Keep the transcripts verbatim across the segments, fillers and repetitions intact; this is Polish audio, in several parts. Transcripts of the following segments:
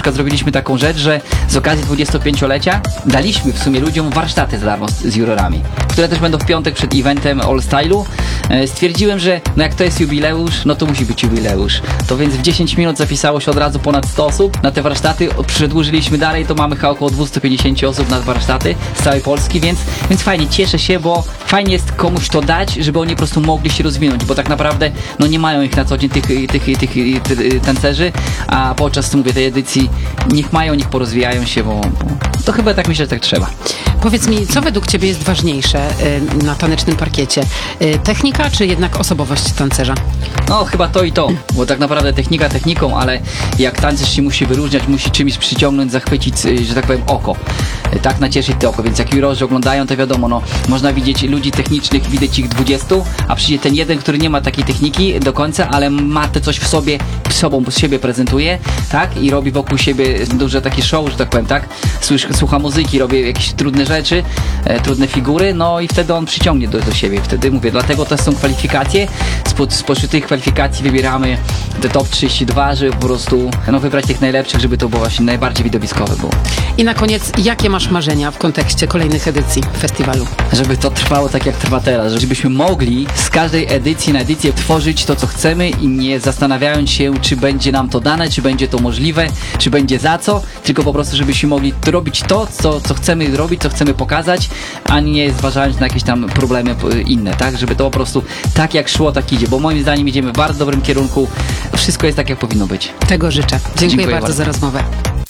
przykład zrobiliśmy taką rzecz, że z okazji dwudziestopięciolecia daliśmy w sumie ludziom warsztaty za darmo z, z jurorami, które też będą w piątek przed eventem All Stylu. E, stwierdziłem, że no jak to jest jubileusz, no to musi być jubileusz. To więc w dziesięć minut zapisało się od razu ponad sto osób na te warsztaty. Przedłużyliśmy dalej, to mamy chyba około dwieście pięćdziesiąt osób na warsztaty z całej Polski, więc, więc fajnie, cieszę się, bo fajnie jest komuś to dać, żeby oni po prostu mogli się rozwinąć, bo tak naprawdę no nie mają ich na co dzień tych, tych, tych, tych tancerzy, a podczas, mówię, tej edycji niech mają, niech porozwijają się, bo, bo to chyba tak myślę, że tak trzeba. Powiedz mi, co według Ciebie jest ważniejsze y, na tanecznym parkiecie? Y, technika, czy jednak osobowość tancerza? No, chyba to i to, bo tak naprawdę technika techniką, ale jak tancerz się musi wyróżniać, musi czymś przyciągnąć, zachwycić, że tak powiem, oko. Tak nacieszyć to oko, więc jak jurorzy oglądają, to wiadomo, no, można widzieć ludzi technicznych, widać ich dwudziestu, a przyjdzie ten jeden, który nie ma takiej techniki do końca, ale ma to coś w sobie, sobą z siebie prezentuje, tak, i robi wokół siebie duże takie show, że tak powiem, tak, Słucha, słucha muzyki, robi jakieś trudne rzeczy, e, trudne figury, no i wtedy on przyciągnie do, do siebie, wtedy mówię, dlatego to są kwalifikacje, Spod, spośród tych kwalifikacji wybieramy te top trzydzieści dwa, żeby po prostu no, wybrać tych najlepszych, żeby to było właśnie najbardziej widowiskowe było. I na koniec, jakie masz marzenia w kontekście kolejnych edycji festiwalu? Żeby to trwało tak jak trwa teraz, żebyśmy mogli z każdej edycji na edycję tworzyć to, co chcemy i nie zastanawiając się, czy będzie nam to dane, czy będzie to możliwe, czy będzie za co, tylko po prostu, żebyśmy mogli robić to, co, co chcemy robić, co chcemy pokazać, a nie zważając na jakieś tam problemy inne, tak? Żeby to po prostu tak jak szło, tak idzie, bo moim zdaniem idziemy w bardzo dobrym kierunku. Wszystko jest tak, jak powinno być. Tego życzę. Dziękuję, Dziękuję bardzo, bardzo za rozmowę.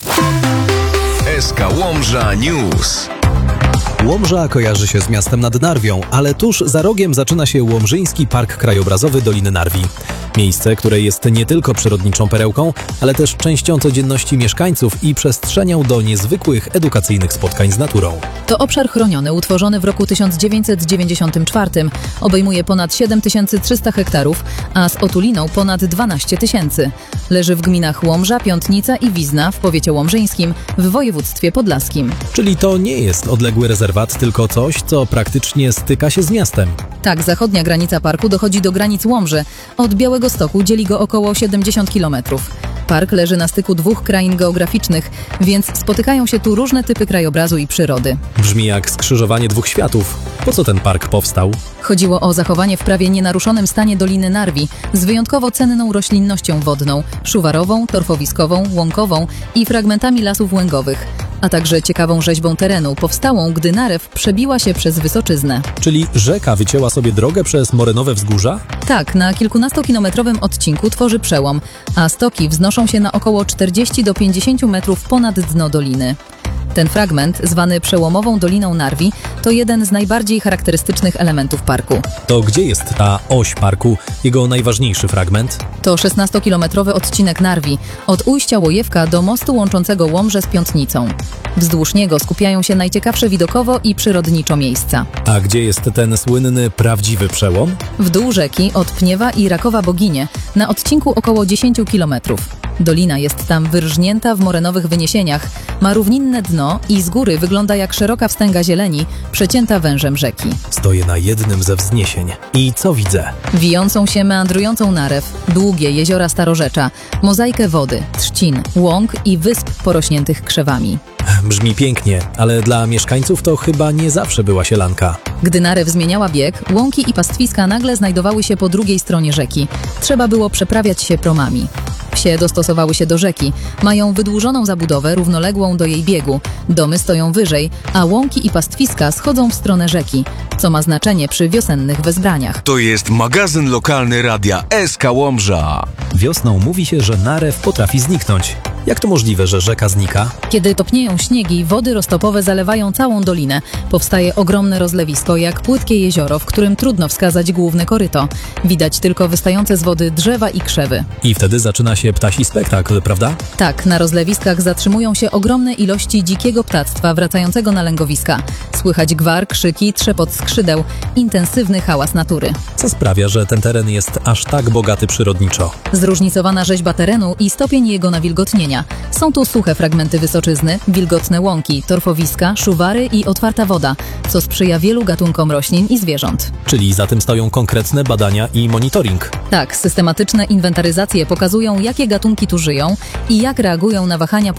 S K Łomża News. Łomża kojarzy się z miastem nad Narwią, ale tuż za rogiem zaczyna się Łomżyński Park Krajobrazowy Doliny Narwi. Miejsce, które jest nie tylko przyrodniczą perełką, ale też częścią codzienności mieszkańców i przestrzenią do niezwykłych edukacyjnych spotkań z naturą. To obszar chroniony, utworzony w roku tysiąc dziewięćset dziewięćdziesiątym czwartym. Obejmuje ponad siedem tysięcy trzysta hektarów, a z otuliną ponad dwanaście tysięcy. Leży w gminach Łomża, Piątnica i Wizna w powiecie łomżyńskim w województwie podlaskim. Czyli to nie jest odległy rezerwat, tylko coś, co praktycznie styka się z miastem. Tak, zachodnia granica parku dochodzi do granic Łomży. Od Białegostoku dzieli go około siedemdziesiąt kilometrów. Park leży na styku dwóch krain geograficznych, więc spotykają się tu różne typy krajobrazu i przyrody. Brzmi jak skrzyżowanie dwóch światów. Po co ten park powstał? Chodziło o zachowanie w prawie nienaruszonym stanie Doliny Narwi z wyjątkowo cenną roślinnością wodną, szuwarową, torfowiskową, łąkową i fragmentami lasów łęgowych, a także ciekawą rzeźbą terenu, powstałą, gdy narew przebiła się przez Wysoczyznę. Czyli rzeka wycięła sobie drogę przez morynowe wzgórza? Tak, na kilkunastokilometrowym odcinku tworzy przełom, a stoki wznoszą się na około czterdzieści do pięćdziesięciu metrów ponad dno doliny. Ten fragment, zwany przełomową Doliną Narwi, to jeden z najbardziej charakterystycznych elementów parku. To gdzie jest ta oś parku, jego najważniejszy fragment? To szesnastokilometrowy odcinek Narwi, od ujścia Łojewka do mostu łączącego Łomżę z Piątnicą. Wzdłuż niego skupiają się najciekawsze widokowo i przyrodniczo miejsca. A gdzie jest ten słynny, prawdziwy przełom? W dół rzeki od Pniewa i Rakowa Boginie, na odcinku około dziesięciu kilometrów. Dolina jest tam wyrżnięta w morenowych wyniesieniach, ma równinne dno i z góry wygląda jak szeroka wstęga zieleni, przecięta wężem rzeki. Stoję na jednym ze wzniesień. I co widzę? Wijącą się, meandrującą narew, długie jeziora Starorzecza, mozaikę wody, trzcin, łąk i wysp porośniętych krzewami. Brzmi pięknie, ale dla mieszkańców to chyba nie zawsze była sielanka. Gdy narew zmieniała bieg, łąki i pastwiska nagle znajdowały się po drugiej stronie rzeki. Trzeba było przeprawiać się promami. Wsie dostosowały się do rzeki. Mają wydłużoną zabudowę równoległą do jej biegu. Domy stoją wyżej, a łąki i pastwiska schodzą w stronę rzeki, co ma znaczenie przy wiosennych wezbraniach. To jest magazyn lokalny radia S K Łomża. Wiosną mówi się, że narew potrafi zniknąć. Jak to możliwe, że rzeka znika? Kiedy topnieją śniegi, wody roztopowe zalewają całą dolinę. Powstaje ogromne rozlewisko, jak płytkie jezioro, w którym trudno wskazać główne koryto. Widać tylko wystające z wody drzewa i krzewy. I wtedy zaczyna się ptasi spektakl, prawda? Tak, na rozlewiskach zatrzymują się ogromne ilości dzikiego ptactwa wracającego na lęgowiska. Słychać gwar, krzyki, trzepot skrzydeł, intensywny hałas natury. Co sprawia, że ten teren jest aż tak bogaty przyrodniczo? Zróżnicowana rzeźba terenu i stopień jego nawilgotnienia. Są tu suche fragmenty Wysoczyzny, wilgotne łąki, torfowiska, szuwary i otwarta woda, co sprzyja wielu gatunkom roślin i zwierząt. Czyli za tym stoją konkretne badania i monitoring. Tak, systematyczne inwentaryzacje pokazują, jakie gatunki tu żyją i jak reagują na wahania